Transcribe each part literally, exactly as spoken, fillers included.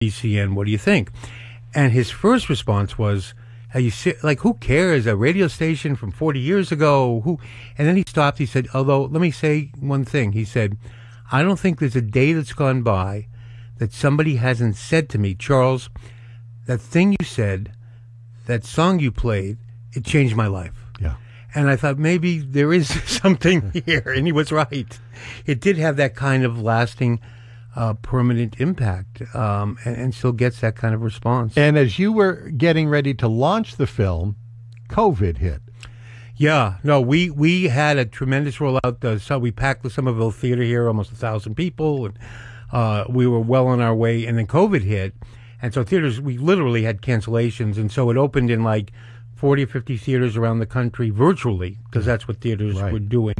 B C N. What do you think? And his first response was, "Are you si- like, who cares? A radio station from forty years ago? Who?" And then he stopped. He said, "Although, let me say one thing." He said, "I don't think there's a day that's gone by that somebody hasn't said to me, Charles, that thing you said, that song you played, it changed my life." Yeah. And I thought maybe there is something here, and he was right. It did have that kind of lasting, uh, permanent impact, um, and, and still gets that kind of response. And as you were getting ready to launch the film, COVID hit. Yeah, no, we, we had a tremendous rollout. Uh, so we packed the Somerville Theater here, almost a thousand people, and uh, we were well on our way. And then COVID hit, and so theaters, we literally had cancellations, and so it opened in like forty or fifty theaters around the country virtually, because that's what theaters Right. were doing.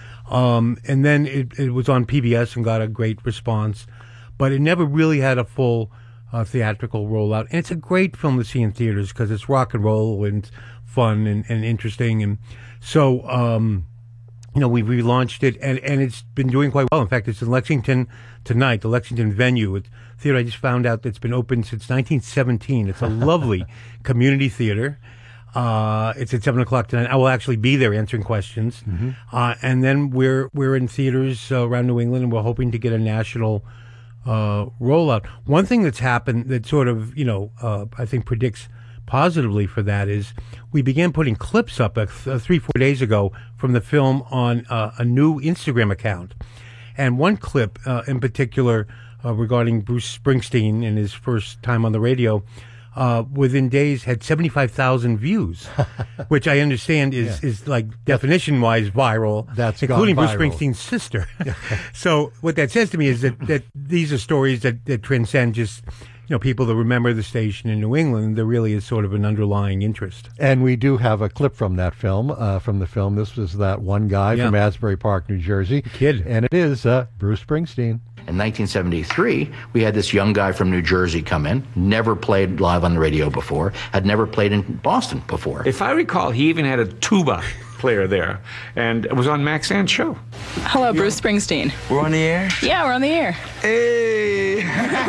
Um, and then it, it was on P B S and got a great response, but it never really had a full uh, theatrical rollout. And it's a great film to see in theaters because it's rock and roll and fun and, and interesting. And so, um, you know, we relaunched it, and, and it's been doing quite well. In fact, it's in Lexington tonight, the Lexington venue. It's a theater I just found out that's been open since nineteen seventeen. It's a lovely community theater. Uh, it's at seven o'clock tonight. I will actually be there answering questions. Mm-hmm. Uh, and then we're, we're in theaters uh, around New England, and we're hoping to get a national, uh, rollout. One thing that's happened that sort of, you know, uh, I think predicts positively for that is we began putting clips up uh, th- three, four days ago from the film on uh, a new Instagram account. And one clip uh, in particular uh, regarding Bruce Springsteen and his first time on the radio, Uh, within days had seventy-five thousand views, which I understand is, yeah. is like definition-wise viral, That's including Bruce viral. Springsteen's sister. So what that says to me is that, that these are stories that, that transcend just, you know, people that remember the station in New England. There really is sort of an underlying interest. And we do have a clip from that film, uh, from the film. This was that one guy Yeah. from Asbury Park, New Jersey. Kid. And it is uh, Bruce Springsteen. In nineteen seventy-three, we had this young guy from New Jersey come in, never played live on the radio before, had never played in Boston before. If I recall, he even had a tuba player there, and it was on Max Sand's show. Hello, Bruce Springsteen. We're on the air? Yeah, we're on the air. Hey!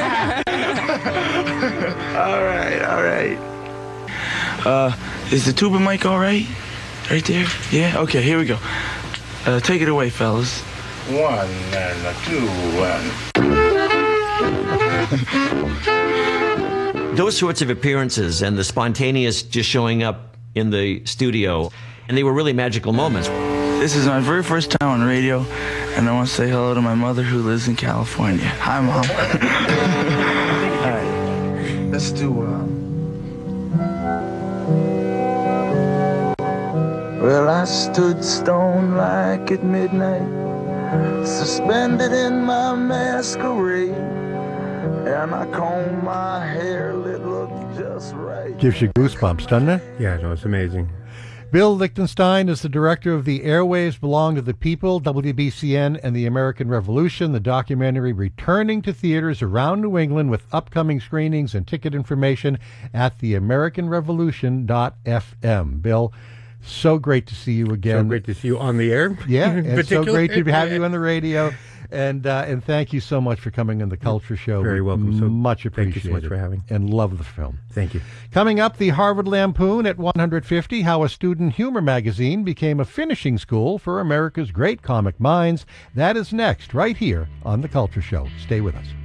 all right, all right. Uh, is the tuba mic all right? Right there? Yeah? Okay, here we go. Uh, take it away, fellas. One and a two and... Those sorts of appearances and the spontaneous just showing up in the studio, and they were really magical moments. This is my very first time on radio, and I want to say hello to my mother who lives in California. Hi, Mom. All right, let's do... Uh... Well, I stood stone like at midnight, suspended in my masquerade, and I combed my hair, it looked just right. Gives you goosebumps, doesn't it? Yeah, no, it's amazing. Bill Lichtenstein is the director of The Airwaves Belong to the People, W B C N, and the American Revolution, the documentary returning to theaters around New England with upcoming screenings and ticket information at the american revolution dot f m. Bill, so great to see you again. So great to see you on the air. Yeah, in and so particular. great to have you on the radio. And uh, and thank you so much for coming on the Culture Show. Very welcome. So much appreciated. Thank you so much for having. And love the film. Thank you. Coming up, the Harvard Lampoon at one hundred fifty, how a student humor magazine became a finishing school for America's great comic minds. That is next, right here on the Culture Show. Stay with us.